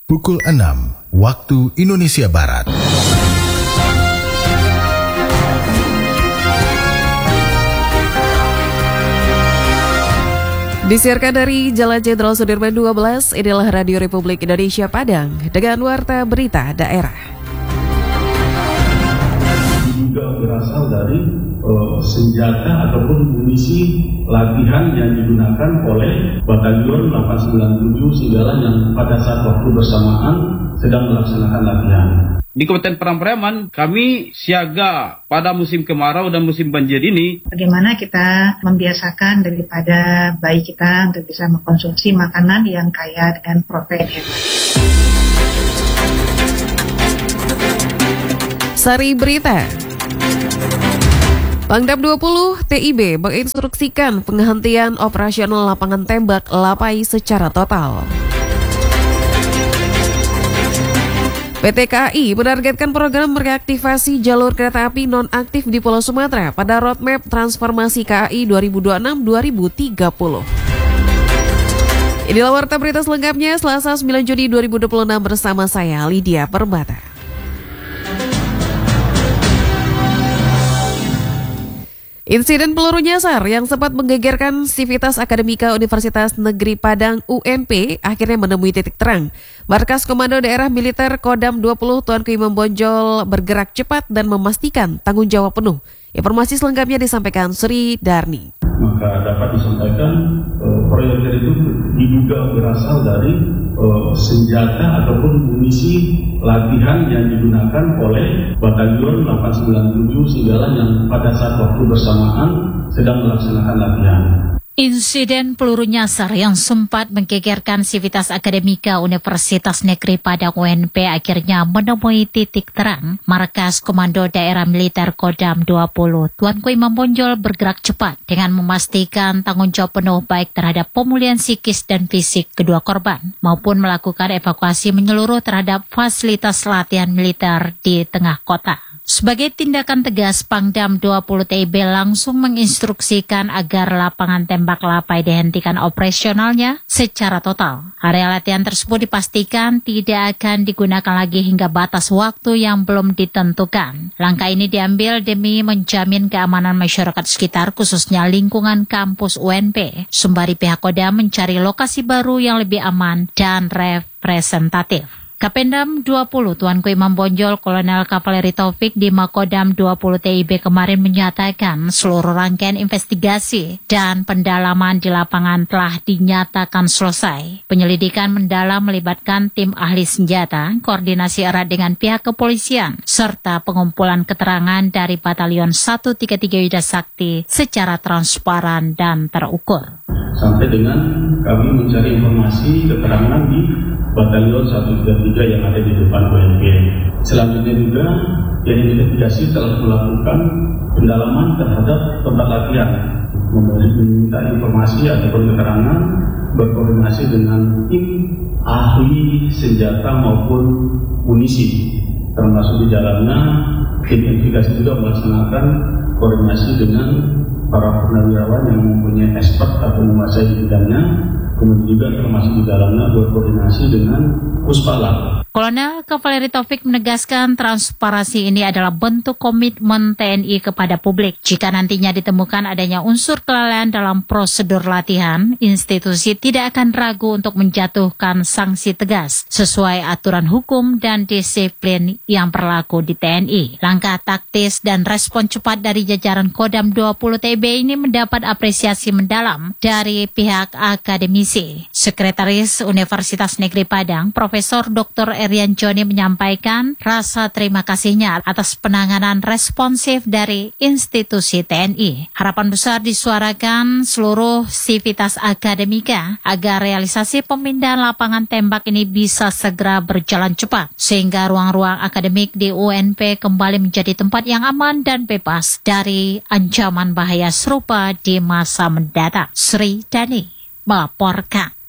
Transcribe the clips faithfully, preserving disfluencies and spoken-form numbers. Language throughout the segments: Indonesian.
pukul enam waktu Indonesia Barat. Disiarkan dari Jalan Jenderal Sudirman dua belas, inilah Radio Republik Indonesia Padang dengan warta berita daerah. Diduga berasal dari uh, senjata ataupun munisi latihan yang digunakan oleh Batalion delapan sembilan tujuh Sigala yang pada saat waktu bersamaan sedang melaksanakan latihan. Di Kabupaten Parang-Pariaman, kami siaga pada musim kemarau dan musim banjir ini. Bagaimana kita membiasakan daripada bayi kita untuk bisa mengkonsumsi makanan yang kaya dengan protein hewan. Sari Berita. Pangdam dua puluh T I B menginstruksikan penghentian operasional lapangan tembak Lapai secara total. P T K A I menargetkan program mereaktivasi jalur kereta api non-aktif di Pulau Sumatera pada roadmap transformasi K A I dua ribu dua puluh enam sampai dua ribu tiga puluh. Inilah warta berita selengkapnya Selasa sembilan Juni dua ribu dua puluh enam bersama saya Lydia Permata. Insiden peluru nyasar yang sempat menggegerkan Sivitas Akademika Universitas Negeri Padang U N P akhirnya menemui titik terang. Markas Komando Daerah Militer Kodam dua puluh Tuanku Imam Bonjol bergerak cepat dan memastikan tanggung jawab penuh. Informasi selengkapnya disampaikan Sri Darni. Maka dapat disampaikan uh, proyektil itu diduga berasal dari uh, senjata ataupun munisi latihan yang digunakan oleh Batalion delapan sembilan tujuh Sigala yang pada saat waktu bersamaan sedang melaksanakan latihan. Insiden peluru nyasar yang sempat menggegerkan Sivitas Akademika Universitas Negeri Padang U N P akhirnya menemui titik terang. Markas Komando Daerah Militer Kodam dua puluh Tuanku Imam Bonjol bergerak cepat dengan memastikan tanggung jawab penuh baik terhadap pemulihan psikis dan fisik kedua korban maupun melakukan evakuasi menyeluruh terhadap fasilitas latihan militer di tengah kota. Sebagai tindakan tegas, Pangdam dua puluh T I B langsung menginstruksikan agar lapangan tembak Lapai dihentikan operasionalnya secara total. Area latihan tersebut dipastikan tidak akan digunakan lagi hingga batas waktu yang belum ditentukan. Langkah ini diambil demi menjamin keamanan masyarakat sekitar, khususnya lingkungan kampus U N P. Sembari pihak Kodam mencari lokasi baru yang lebih aman dan representatif. Kapendam dua puluh Tuanku Imam Bonjol Kolonel Kavaleri Taufik di Makodam dua puluh T I B kemarin menyatakan seluruh rangkaian investigasi dan pendalaman di lapangan telah dinyatakan selesai. Penyelidikan mendalam melibatkan tim ahli senjata, koordinasi erat dengan pihak kepolisian, serta pengumpulan keterangan dari Batalion seratus tiga puluh tiga Yuda Sakti secara transparan dan terukur. Sampai dengan kami mencari informasi keterangan di Batalion seratus tiga puluh tiga yang ada di depan U N P. Selanjutnya juga yang investigasi telah melakukan pendalaman terhadap tempat latihan, meminta informasi ataupun keterangan, berkoordinasi dengan tim ahli senjata maupun munisi. Termasuk di dalamnya tim investigasi juga melaksanakan koordinasi dengan para purnawirawan yang mempunyai expert atau menguasai bidangnya. Kemudian juga termasuk di dalamnya berkoordinasi dengan Puspala. Kolonel Kavaleri Taufik menegaskan transparansi ini adalah bentuk komitmen T N I kepada publik. Jika nantinya ditemukan adanya unsur kelalaian dalam prosedur latihan, institusi tidak akan ragu untuk menjatuhkan sanksi tegas sesuai aturan hukum dan disiplin yang berlaku di T N I. Langkah taktis dan respon cepat dari jajaran Kodam dua puluh T I B ini mendapat apresiasi mendalam dari pihak akademisi. Sekretaris Universitas Negeri Padang, Profesor Doktor Erian Joni menyampaikan rasa terima kasihnya atas penanganan responsif dari institusi T N I. Harapan besar disuarakan seluruh Sivitas Akademika agar realisasi pemindahan lapangan tembak ini bisa segera berjalan cepat, sehingga ruang-ruang akademik di U N P kembali menjadi tempat yang aman dan bebas dari ancaman bahaya serupa di masa mendatang. Sri Dani melaporkan.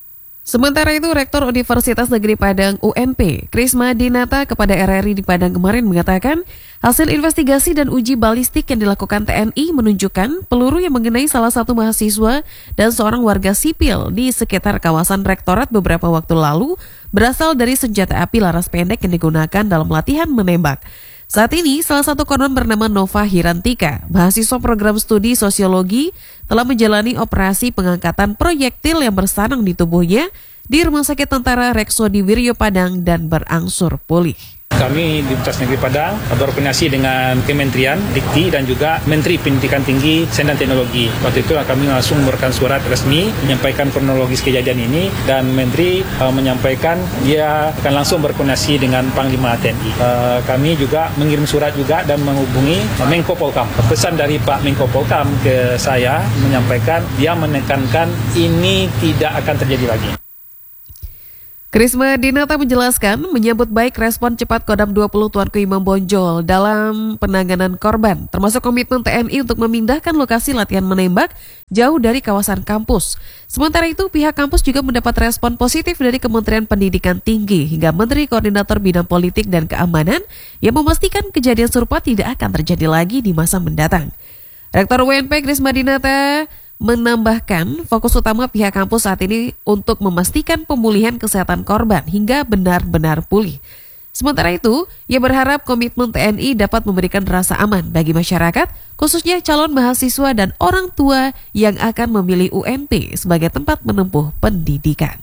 Sementara itu, Rektor Universitas Negeri Padang U N P, Krisma Dinata kepada R R I di Padang kemarin mengatakan, hasil investigasi dan uji balistik yang dilakukan T N I menunjukkan peluru yang mengenai salah satu mahasiswa dan seorang warga sipil di sekitar kawasan rektorat beberapa waktu lalu berasal dari senjata api laras pendek yang digunakan dalam latihan menembak. Saat ini, salah satu korban bernama Nova Hirantika, mahasiswa program studi sosiologi, telah menjalani operasi pengangkatan proyektil yang bersarang di tubuhnya di Rumah Sakit Tentara Reksodi Wiryo Padang dan berangsur pulih. Kami di Universitas Negeri Padang berkoordinasi dengan Kementerian Dikti dan juga Menteri Pendidikan Tinggi, Sains dan Teknologi. Waktu itu kami langsung memberikan surat resmi menyampaikan kronologis kejadian ini dan Menteri uh, menyampaikan dia akan langsung berkoordinasi dengan Panglima T N I. Uh, kami juga mengirim surat juga dan menghubungi Menko Polkam. Pesan dari Pak Menko Polkam ke saya menyampaikan dia menekankan ini tidak akan terjadi lagi. Krisma Dinata menjelaskan menyambut baik respon cepat Kodam dua puluh Tuanku Imam Bonjol dalam penanganan korban, termasuk komitmen T N I untuk memindahkan lokasi latihan menembak jauh dari kawasan kampus. Sementara itu, pihak kampus juga mendapat respon positif dari Kementerian Pendidikan Tinggi hingga Menteri Koordinator Bidang Politik dan Keamanan yang memastikan kejadian serupa tidak akan terjadi lagi di masa mendatang. Rektor U N P Krisma Dinata menambahkan fokus utama pihak kampus saat ini untuk memastikan pemulihan kesehatan korban hingga benar-benar pulih. Sementara itu, ia berharap komitmen T N I dapat memberikan rasa aman bagi masyarakat, khususnya calon mahasiswa dan orang tua yang akan memilih U N P sebagai tempat menempuh pendidikan.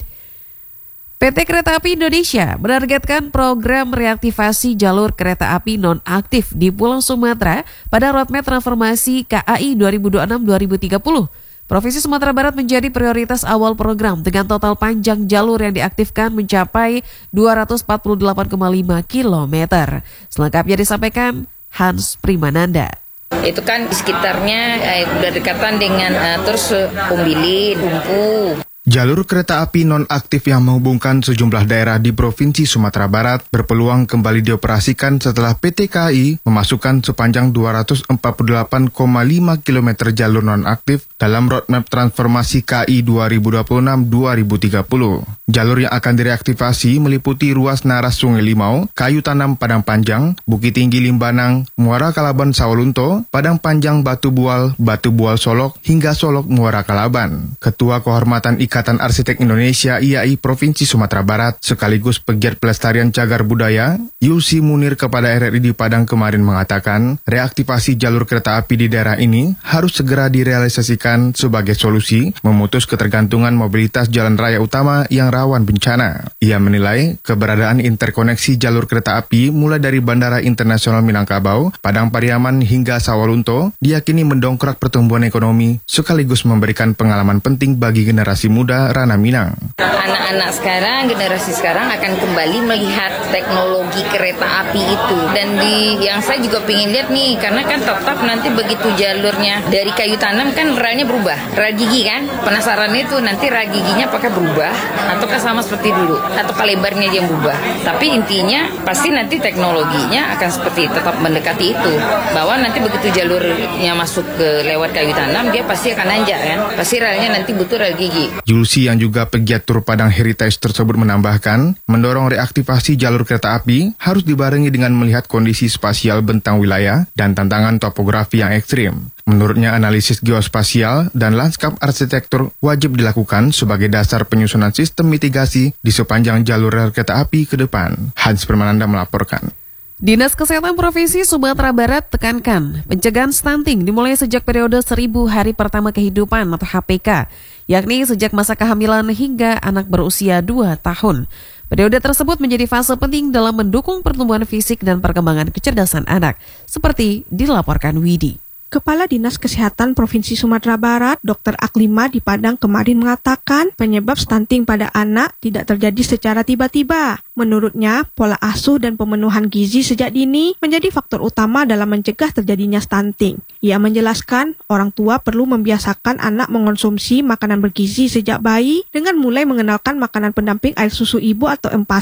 P T Kereta Api Indonesia menargetkan program reaktivasi jalur kereta api non-aktif di Pulau Sumatera pada roadmap transformasi K A I dua ribu dua puluh enam sampai dua ribu tiga puluh. Provinsi Sumatera Barat menjadi prioritas awal program dengan total panjang jalur yang diaktifkan mencapai dua ratus empat puluh delapan koma lima kilometer. Selengkapnya disampaikan Hans Primananda. Itu kan sekitarnya eh, berdekatan dengan eh, terus Umbili, Dumpu. Jalur kereta api non-aktif yang menghubungkan sejumlah daerah di Provinsi Sumatera Barat berpeluang kembali dioperasikan setelah P T K A I memasukkan sepanjang dua ratus empat puluh delapan koma lima kilometer jalur non-aktif dalam roadmap transformasi K A I dua ribu dua puluh enam sampai dua ribu tiga puluh. Jalur yang akan direaktivasi meliputi ruas Naras Sungai Limau, Kayu Tanam Padang Panjang, Bukit Tinggi Limbanang, Muara Kalaban Sawalunto, Padang Panjang Batu Bual, Batu Bual Solok, hingga Solok Muara Kalaban. Ketua Kehormatan Ikatan Arsitek Indonesia I A I Provinsi Sumatera Barat sekaligus pegiat pelestarian cagar budaya, Yulsi Munir kepada R R I di Padang kemarin mengatakan, reaktivasi jalur kereta api di daerah ini harus segera direalisasikan sebagai solusi memutus ketergantungan mobilitas jalan raya utama yang rawan bencana. Ia menilai keberadaan interkoneksi jalur kereta api mulai dari Bandara Internasional Minangkabau, Padang Pariaman hingga Sawalunto diyakini mendongkrak pertumbuhan ekonomi sekaligus memberikan pengalaman penting bagi generasi muda Ranah Minang. Anak-anak sekarang, generasi sekarang akan kembali melihat teknologi kereta api itu. Dan di yang saya juga pengen lihat nih, karena kan tetap nanti begitu jalurnya dari Kayu Tanam kan relnya berubah. Rel gigi kan, penasaran itu nanti rel giginya apakah berubah ataukah sama seperti dulu, ataukah lebarnya yang berubah. Tapi intinya pasti nanti teknologinya akan seperti tetap mendekati itu. Bahwa nanti begitu jalurnya masuk ke lewat Kayu Tanam, dia pasti akan nanjak kan. Pasti relnya nanti butuh rel gigi. Yulsi yang juga pegiat tur Padang Heritage tersebut menambahkan, mendorong reaktivasi jalur kereta api harus dibarengi dengan melihat kondisi spasial bentang wilayah dan tantangan topografi yang ekstrim. Menurutnya, analisis geospasial dan lanskap arsitektur wajib dilakukan sebagai dasar penyusunan sistem mitigasi di sepanjang jalur rel kereta api ke depan. Hans Permananda melaporkan. Dinas Kesehatan Provinsi Sumatera Barat tekankan pencegahan stunting dimulai sejak periode seribu hari pertama kehidupan atau H P K, yakni sejak masa kehamilan hingga anak berusia dua tahun. Periode tersebut menjadi fase penting dalam mendukung pertumbuhan fisik dan perkembangan kecerdasan anak, seperti dilaporkan Widi. Kepala Dinas Kesehatan Provinsi Sumatera Barat, Dokter Aklima di Padang kemarin mengatakan penyebab stunting pada anak tidak terjadi secara tiba-tiba. Menurutnya, pola asuh dan pemenuhan gizi sejak dini menjadi faktor utama dalam mencegah terjadinya stunting. Ia menjelaskan, orang tua perlu membiasakan anak mengonsumsi makanan bergizi sejak bayi dengan mulai mengenalkan makanan pendamping air susu ibu atau empasi.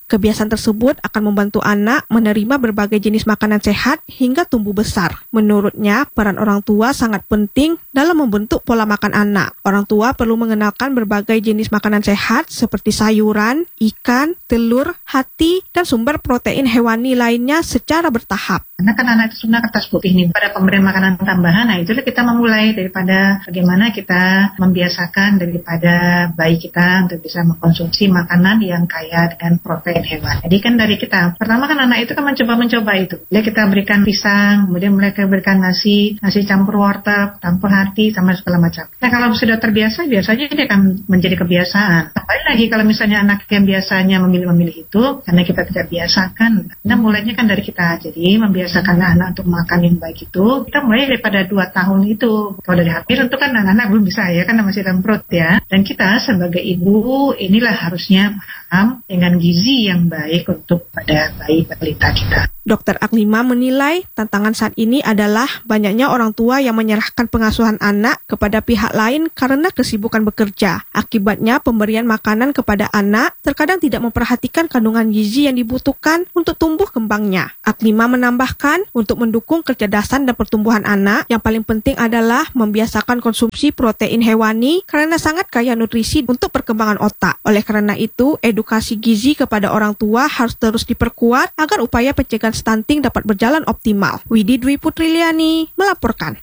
Kebiasaan tersebut akan membantu anak menerima berbagai jenis makanan sehat hingga tumbuh besar. Menurutnya, peran orang tua sangat penting dalam membentuk pola makan anak. Orang tua perlu mengenalkan berbagai jenis makanan sehat seperti sayuran, ikan, telur, hati, dan sumber protein hewani lainnya secara bertahap. Karena kan anak itu sebenarnya kertas putih nih, pada pemberian makanan tambahan, nah itulah kita memulai daripada bagaimana kita membiasakan daripada bayi kita untuk bisa mengkonsumsi makanan yang kaya dengan protein hewan. Jadi kan dari kita, pertama kan anak itu kan mencoba-mencoba itu. Jadi kita berikan pisang, kemudian mereka berikan nasi, nasi campur wortel, campur hati, sama segala macam. Nah kalau sudah terbiasa, biasanya dia akan menjadi kebiasaan. Apalagi lagi kalau misalnya anak yang biasanya memilih-memilih itu, karena kita tidak biasakan, nah mulainya kan dari kita. Jadi membiasakan biasakan anak untuk makan yang baik itu, kita mulai daripada dua tahun itu. Kalau dari hamil tentu kan anak-anak belum bisa ya, karena masih dalam perut ya. Dan kita sebagai ibu, inilah harusnya paham dengan gizi yang baik untuk pada bayi balita kita. Dokter Aklima menilai tantangan saat ini adalah banyaknya orang tua yang menyerahkan pengasuhan anak kepada pihak lain karena kesibukan bekerja. Akibatnya pemberian makanan kepada anak terkadang tidak memperhatikan kandungan gizi yang dibutuhkan untuk tumbuh kembangnya. Aklima menambahkan untuk mendukung kecerdasan dan pertumbuhan anak, yang paling penting adalah membiasakan konsumsi protein hewani karena sangat kaya nutrisi untuk perkembangan otak. Oleh karena itu, edukasi gizi kepada orang tua harus terus diperkuat agar upaya pencegahan stunting dapat berjalan optimal. Widi Dwi Putriliani melaporkan.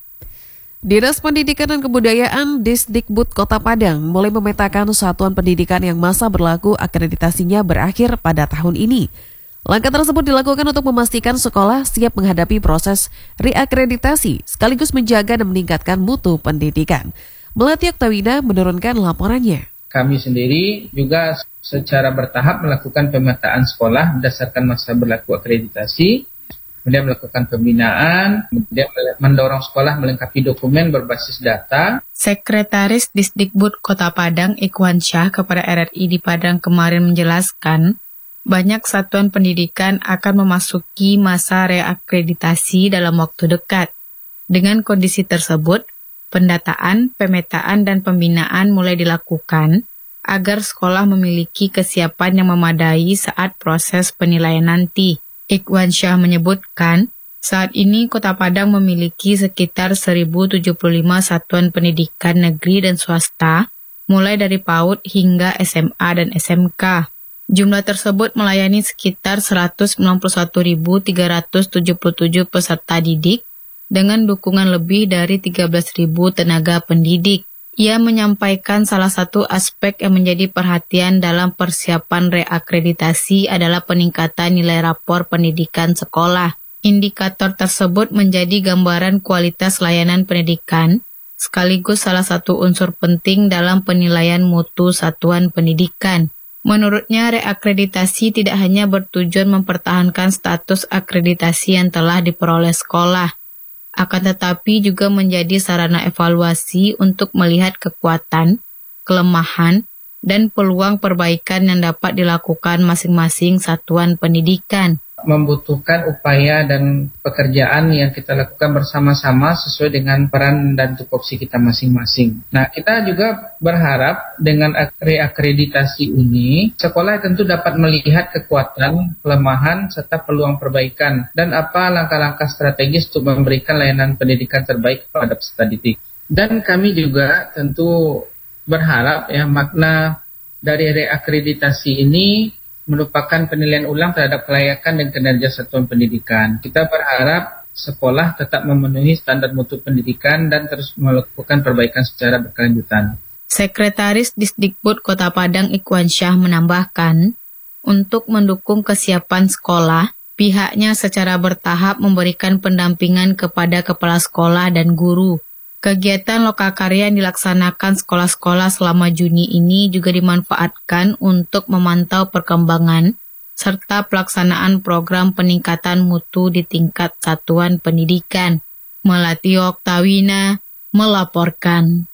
Dinas Pendidikan dan Kebudayaan Disdikbud Kota Padang mulai memetakan satuan pendidikan yang masa berlaku akreditasinya berakhir pada tahun ini. Langkah tersebut dilakukan untuk memastikan sekolah siap menghadapi proses reakreditasi sekaligus menjaga dan meningkatkan mutu pendidikan. Melati Oktawina menurunkan laporannya. Kami sendiri juga secara bertahap melakukan pemetaan sekolah berdasarkan masa berlaku akreditasi, kemudian melakukan pembinaan, kemudian mendorong sekolah melengkapi dokumen berbasis data. Sekretaris Disdikbud Kota Padang Ikhwan Syah kepada R R I di Padang kemarin menjelaskan, banyak satuan pendidikan akan memasuki masa reakreditasi dalam waktu dekat. Dengan kondisi tersebut, pendataan, pemetaan, dan pembinaan mulai dilakukan agar sekolah memiliki kesiapan yang memadai saat proses penilaian nanti. Ikhwan Syah menyebutkan, saat ini Kota Padang memiliki sekitar seribu tujuh puluh lima satuan pendidikan negeri dan swasta, mulai dari PAUD hingga S M A dan S M K. Jumlah tersebut melayani sekitar seratus sembilan puluh satu ribu tiga ratus tujuh puluh tujuh peserta didik, dengan dukungan lebih dari tiga belas ribu tenaga pendidik. Ia menyampaikan salah satu aspek yang menjadi perhatian dalam persiapan reakreditasi adalah peningkatan nilai rapor pendidikan sekolah. Indikator tersebut menjadi gambaran kualitas layanan pendidikan, sekaligus salah satu unsur penting dalam penilaian mutu satuan pendidikan. Menurutnya, reakreditasi tidak hanya bertujuan mempertahankan status akreditasi yang telah diperoleh sekolah, akan tetapi juga menjadi sarana evaluasi untuk melihat kekuatan, kelemahan, dan peluang perbaikan yang dapat dilakukan masing-masing satuan pendidikan. Membutuhkan upaya dan pekerjaan yang kita lakukan bersama-sama sesuai dengan peran dan tupoksi kita masing-masing. Nah, kita juga berharap dengan reakreditasi ini, sekolah tentu dapat melihat kekuatan, kelemahan, serta peluang perbaikan, dan apa langkah-langkah strategis untuk memberikan layanan pendidikan terbaik kepada peserta didik. Dan kami juga tentu berharap ya makna dari reakreditasi ini merupakan penilaian ulang terhadap kelayakan dan kinerja satuan pendidikan. Kita berharap sekolah tetap memenuhi standar mutu pendidikan dan terus melakukan perbaikan secara berkelanjutan. Sekretaris Disdikbud Kota Padang Ikhwan Syah menambahkan, untuk mendukung kesiapan sekolah, pihaknya secara bertahap memberikan pendampingan kepada kepala sekolah dan guru. Kegiatan lokakarya yang dilaksanakan sekolah-sekolah selama Juni ini juga dimanfaatkan untuk memantau perkembangan serta pelaksanaan program peningkatan mutu di tingkat satuan pendidikan. Melati Oktawina melaporkan.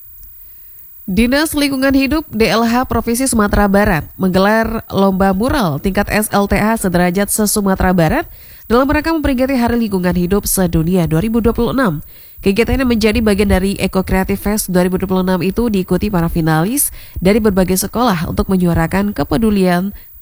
Dinas Lingkungan Hidup D L H Provinsi Sumatera Barat menggelar lomba mural tingkat S L T A sederajat se-Sumatera Barat dalam rangka memperingati Hari Lingkungan Hidup Sedunia dua ribu dua puluh enam. Kegiatan yang menjadi bagian dari Eco Creative Fest dua ribu dua puluh enam itu diikuti para finalis dari berbagai sekolah untuk menyuarakan kepedulian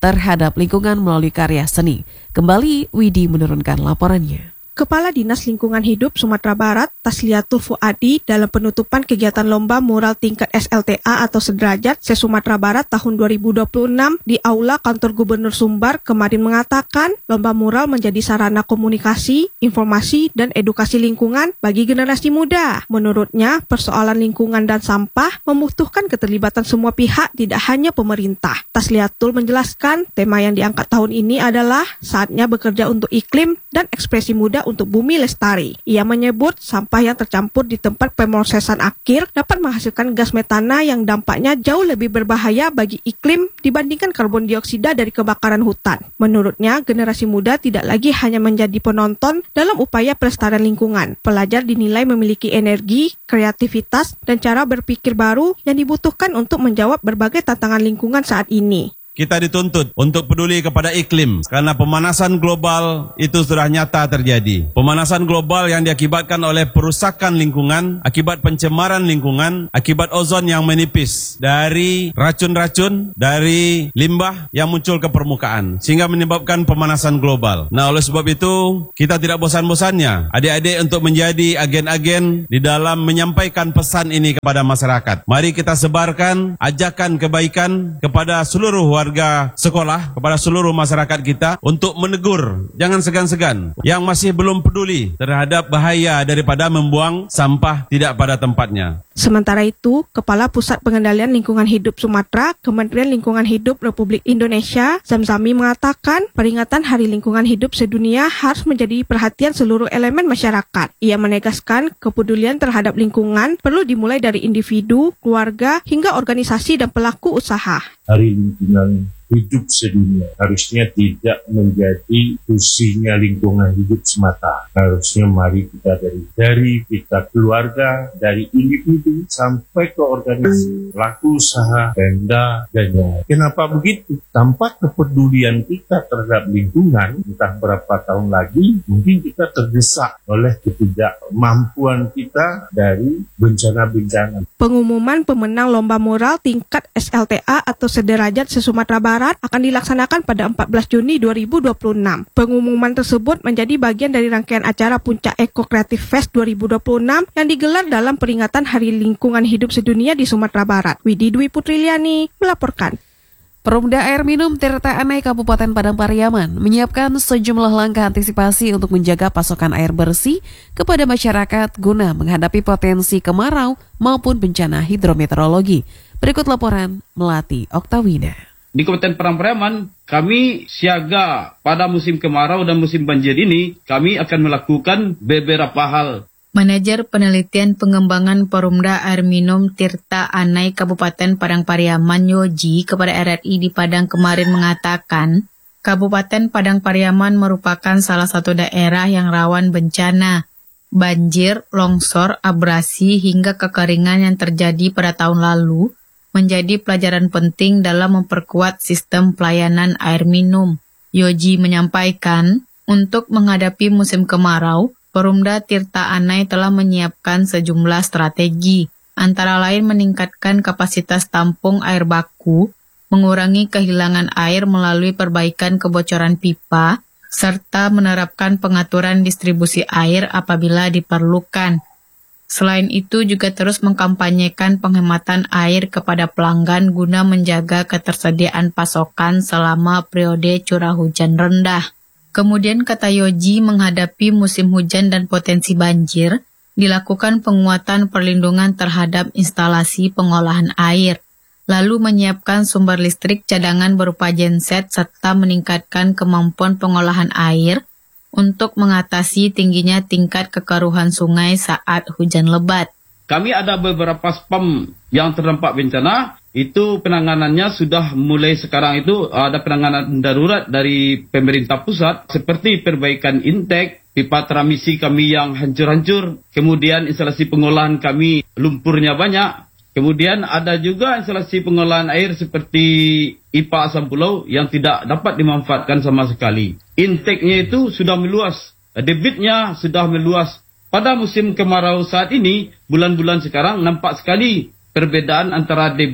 terhadap lingkungan melalui karya seni. Kembali, Widi menurunkan laporannya. Kepala Dinas Lingkungan Hidup Sumatera Barat, Tasliatul Fuadi, dalam penutupan kegiatan lomba mural tingkat S L T A atau sederajat se-Sumatera Barat tahun dua ribu dua puluh enam di Aula Kantor Gubernur Sumbar kemarin mengatakan, lomba mural menjadi sarana komunikasi, informasi, dan edukasi lingkungan bagi generasi muda. Menurutnya, persoalan lingkungan dan sampah membutuhkan keterlibatan semua pihak, tidak hanya pemerintah. Tasliatul menjelaskan, tema yang diangkat tahun ini adalah saatnya bekerja untuk iklim dan ekspresi muda untuk bumi lestari. Ia menyebut sampah yang tercampur di tempat pemrosesan akhir dapat menghasilkan gas metana yang dampaknya jauh lebih berbahaya bagi iklim dibandingkan karbon dioksida dari kebakaran hutan. Menurutnya, generasi muda tidak lagi hanya menjadi penonton dalam upaya pelestarian lingkungan. Pelajar dinilai memiliki energi, kreativitas, dan cara berpikir baru yang dibutuhkan untuk menjawab berbagai tantangan lingkungan saat ini. Kita dituntut untuk peduli kepada iklim karena pemanasan global itu sudah nyata terjadi. Pemanasan global yang diakibatkan oleh perusakan lingkungan, akibat pencemaran lingkungan, akibat ozon yang menipis dari racun-racun, dari limbah yang muncul ke permukaan sehingga menyebabkan pemanasan global. Nah, oleh sebab itu kita tidak bosan-bosannya adik-adik untuk menjadi agen-agen di dalam menyampaikan pesan ini kepada masyarakat. Mari kita sebarkan ajakan kebaikan kepada seluruh warga warga sekolah, kepada seluruh masyarakat kita untuk menegur, jangan segan-segan yang masih belum peduli terhadap bahaya daripada membuang sampah tidak pada tempatnya. Sementara itu, Kepala Pusat Pengendalian Lingkungan Hidup Sumatera, Kementerian Lingkungan Hidup Republik Indonesia, Zamzami mengatakan peringatan Hari Lingkungan Hidup Sedunia harus menjadi perhatian seluruh elemen masyarakat. Ia menegaskan kepedulian terhadap lingkungan perlu dimulai dari individu, keluarga, hingga organisasi dan pelaku usaha. Hari Lingkungan Hidup Sedunia harusnya tidak menjadi fungsinya lingkungan hidup semata. Harusnya mari kita dari dari kita keluarga, dari individu sampai ke organisasi, pelaku usaha, Pemda, dan yang. Kenapa begitu? Tanpa kepedulian kita terhadap lingkungan, entah berapa tahun lagi, mungkin kita terdesak oleh ketidakmampuan kita dari bencana-bencana. Pengumuman pemenang lomba mural tingkat S L T A atau sederajat se-Sumatera Barat akan dilaksanakan pada empat belas Juni dua ribu dua puluh enam. Pengumuman tersebut menjadi bagian dari rangkaian acara Puncak Eco Creative Fest dua ribu dua puluh enam yang digelar dalam peringatan Hari Lingkungan Hidup Sedunia di Sumatera Barat. Widi Dwi Putriliani melaporkan. Perumda Air Minum Tirta Anai Kabupaten Padang Pariaman menyiapkan sejumlah langkah antisipasi untuk menjaga pasokan air bersih kepada masyarakat guna menghadapi potensi kemarau maupun bencana hidrometeorologi. Berikut laporan Melati Oktawina. Di Kabupaten Padang Pariaman, kami siaga pada musim kemarau dan musim banjir ini, kami akan melakukan beberapa hal. Manajer Penelitian Pengembangan Perumda Air Minum Tirta Anai Kabupaten Padang Pariaman Yoji kepada R R I di Padang kemarin mengatakan, Kabupaten Padang Pariaman merupakan salah satu daerah yang rawan bencana, banjir, longsor, abrasi, hingga kekeringan yang terjadi pada tahun lalu, menjadi pelajaran penting dalam memperkuat sistem pelayanan air minum. Yoji menyampaikan, untuk menghadapi musim kemarau, Perumda Tirta Anai telah menyiapkan sejumlah strategi, antara lain meningkatkan kapasitas tampung air baku, mengurangi kehilangan air melalui perbaikan kebocoran pipa, serta menerapkan pengaturan distribusi air apabila diperlukan. Selain itu juga terus mengkampanyekan penghematan air kepada pelanggan guna menjaga ketersediaan pasokan selama periode curah hujan rendah. Kemudian kata Yoji, menghadapi musim hujan dan potensi banjir, dilakukan penguatan perlindungan terhadap instalasi pengolahan air, lalu menyiapkan sumber listrik cadangan berupa genset serta meningkatkan kemampuan pengolahan air untuk mengatasi tingginya tingkat kekeruhan sungai saat hujan lebat. Kami ada beberapa spam yang terdampak bencana, itu penanganannya sudah mulai sekarang itu ada penanganan darurat dari pemerintah pusat, seperti perbaikan intake, pipa tramisi kami yang hancur-hancur, kemudian instalasi pengolahan kami lumpurnya banyak, kemudian ada juga instalasi pengolahan air seperti I P A Asam Pulau yang tidak dapat dimanfaatkan sama sekali. Intake-nya itu sudah meluas, debitnya sudah meluas. Pada musim kemarau saat ini, bulan-bulan sekarang nampak sekali perbedaan antara debit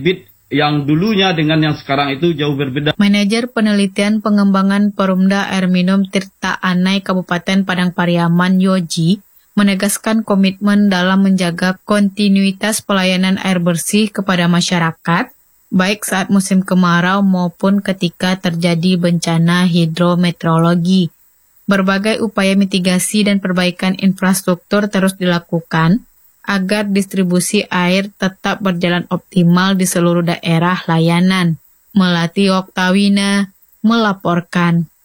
yang dulunya dengan yang sekarang itu jauh berbeda. Manajer Penelitian Pengembangan Perumda Air Minum Tirta Anai Kabupaten Padang Pariaman Yoji menegaskan komitmen dalam menjaga kontinuitas pelayanan air bersih kepada masyarakat, baik saat musim kemarau maupun ketika terjadi bencana hidrometeorologi. Berbagai upaya mitigasi dan perbaikan infrastruktur terus dilakukan agar distribusi air tetap berjalan optimal di seluruh daerah layanan. Melati Oktawina melaporkan.